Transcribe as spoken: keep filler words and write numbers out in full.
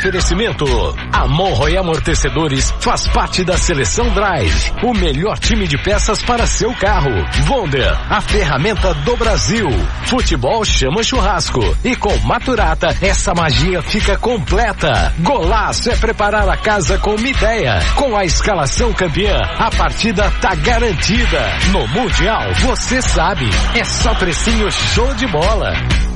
Oferecimento. A Monroe Amortecedores faz parte da Seleção Drive, o melhor time de peças para seu carro. Wonder, a ferramenta do Brasil. Futebol chama churrasco. E com Maturata, essa magia fica completa. Golaço é preparar a casa com uma ideia. Com a escalação campeã, a partida tá garantida. No Mundial, você sabe, é só precinho show de bola.